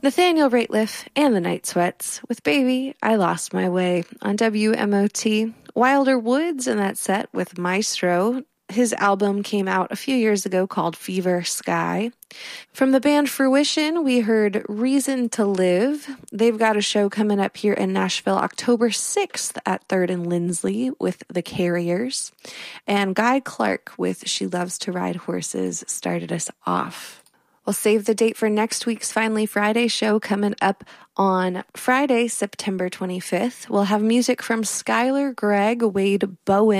Nathaniel Rateliff and the Night Sweats with Baby, I Lost My Way on WMOT. Wilder Woods in that set with Maestro. His album came out a few years ago called Fever Sky. From the band Fruition, we heard Reason to Live. They've got a show coming up here in Nashville October 6th at 3rd and Lindsley with The Carriers. And Guy Clark with She Loves to Ride Horses started us off. We'll save the date for next week's Finally Friday show coming up on Friday, September 25th. We'll have music from Skylar Gregg, Wade Bowen,